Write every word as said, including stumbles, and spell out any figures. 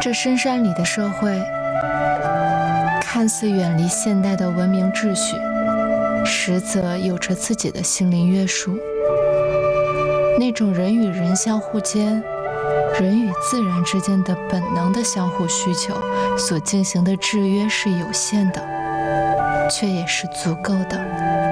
这深山里的社会，看似远离现代的文明秩序，实则有着自己的心灵约束。那种人与人相互间，人与自然之间的本能的相互需求所进行的制约是有限的，却也是足够的。